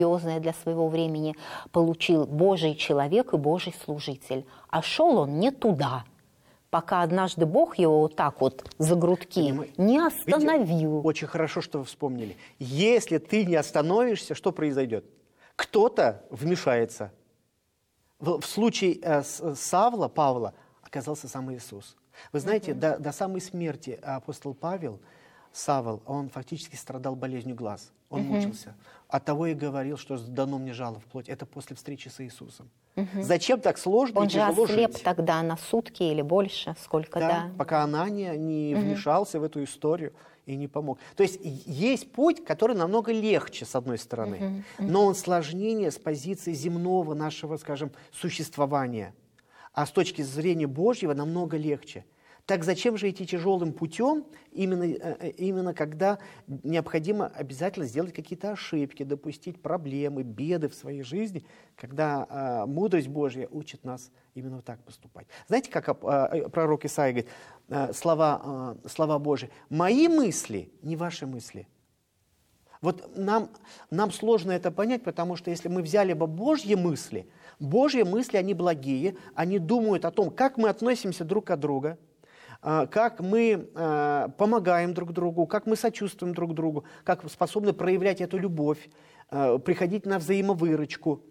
для своего времени получил Божий человек и Божий служитель. А шел он не туда, пока однажды Бог его вот так вот за грудки не остановил. Видите, очень хорошо, что вы вспомнили. Если ты не остановишься, что произойдет? Кто-то вмешается. В случае Савла, Павла, оказался сам Иисус. Вы знаете, до самой смерти апостол Павел, Савл, он фактически страдал болезнью глаз. Он мучился. Оттого и говорил, что дано мне жало в плоть. Это после встречи с Иисусом. Зачем так сложно и тяжело жить? Он же ослеп тогда на сутки или больше, сколько, да. Пока Анания не вмешался в эту историю и не помог. То есть есть путь, который намного легче, с одной стороны, но он сложнее с позиции земного нашего, скажем, существования. А с точки зрения Божьего намного легче. Так зачем же идти тяжелым путем, именно когда необходимо обязательно сделать какие-то ошибки, допустить проблемы, беды в своей жизни, когда мудрость Божья учит нас именно вот так поступать. Знаете, как пророк Исаия говорит, слова Божьи, «Мои мысли, не ваши мысли». Вот нам сложно это понять, потому что если мы взяли бы Божьи мысли, они благие, они думают о том, как мы относимся друг к другу, как мы помогаем друг другу, как мы сочувствуем друг другу, как способны проявлять эту любовь, приходить на взаимовыручку.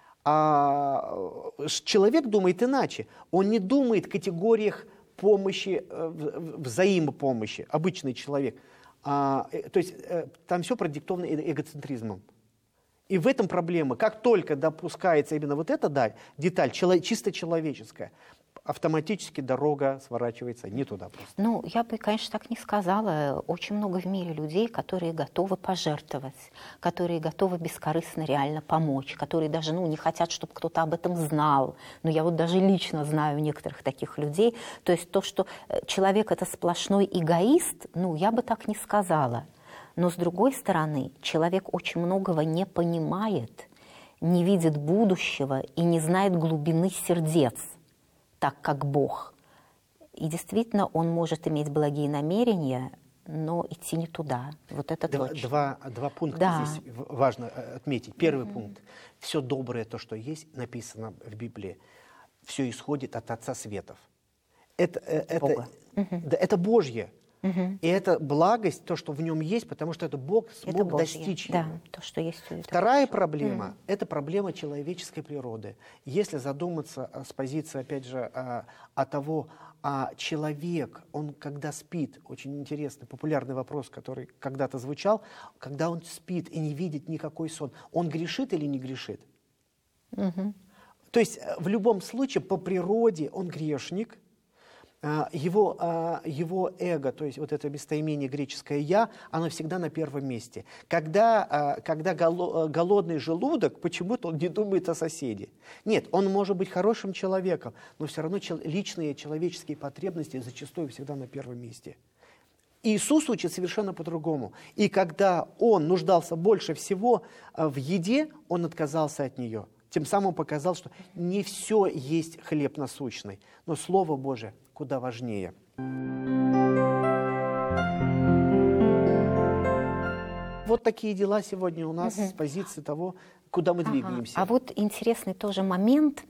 А человек думает иначе. Он не думает в категориях помощи, взаимопомощи, обычный человек. То есть там все продиктовано эгоцентризмом. И в этом проблема. Как только допускается именно вот эта деталь, чисто человеческая, автоматически дорога сворачивается не туда просто. Ну, я бы, конечно, так не сказала. Очень много в мире людей, которые готовы пожертвовать, которые готовы бескорыстно реально помочь, которые даже не хотят, чтобы кто-то об этом знал. Но я вот даже лично знаю некоторых таких людей. То есть то, что человек – это сплошной эгоист, я бы так не сказала. Но, с другой стороны, человек очень многого не понимает, не видит будущего и не знает глубины сердец, так как Бог. И действительно, он может иметь благие намерения, но идти не туда. Вот это точно. Два пункта здесь важно отметить. Первый пункт. Все доброе, то, что есть, написано в Библии, все исходит от Отца Светов. Это Божье. И это благость, то, что в нем есть, потому что это Бог смог достичь его. Да, то, что есть. Вторая проблема – это проблема человеческой природы. Если задуматься с позиции, опять же, того, человек, он когда спит, очень интересный, популярный вопрос, который когда-то звучал, когда он спит и не видит никакой сон, он грешит или не грешит? То есть в любом случае по природе он грешник. Его эго, то есть вот это местоимение греческое «я», оно всегда на первом месте. Когда голодный желудок, почему-то он не думает о соседе. Нет, он может быть хорошим человеком, но все равно личные человеческие потребности зачастую всегда на первом месте. Иисус учит совершенно по-другому. И когда он нуждался больше всего в еде, он отказался от нее. Тем самым показал, что не все есть хлеб насущный, но Слово Божие куда важнее. Вот такие дела сегодня у нас с позиции того, куда мы двигаемся. А вот интересный тоже момент.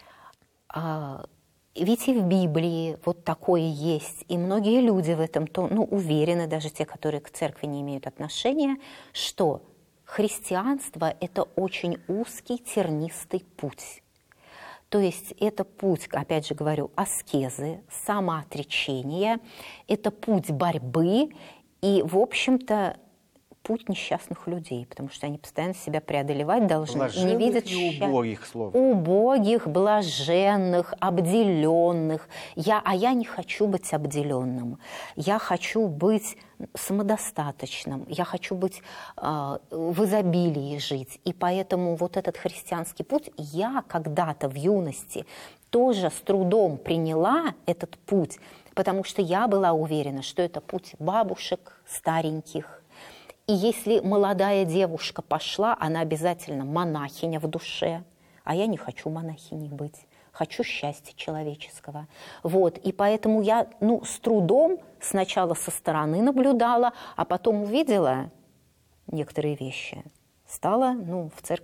Ведь и в Библии вот такое есть, и многие люди в этом уверены, даже те, которые к церкви не имеют отношения, что христианство – это очень узкий, тернистый путь. То есть это путь, опять же говорю, аскезы, самоотречения, это путь борьбы и, в общем-то, путь несчастных людей, потому что они постоянно себя преодолевать должны. Блаженных и не видят убогих, слово. Убогих, блаженных, обделенных. Я не хочу быть обделенным. Я хочу быть самодостаточным. Я хочу быть в изобилии жить. И поэтому вот этот христианский путь я когда-то в юности тоже с трудом приняла этот путь, потому что я была уверена, что это путь бабушек стареньких. И если молодая девушка пошла, она обязательно монахиня в душе. А я не хочу монахиней быть. Хочу счастья человеческого. Вот. И поэтому я с трудом сначала со стороны наблюдала, а потом увидела некоторые вещи. Стала в церковь